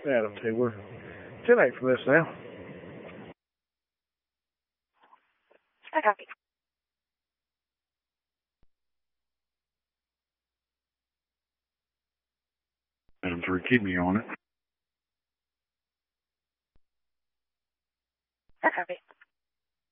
Adam, see, we're too late for this now. I copy. Adam 3, keep me on it.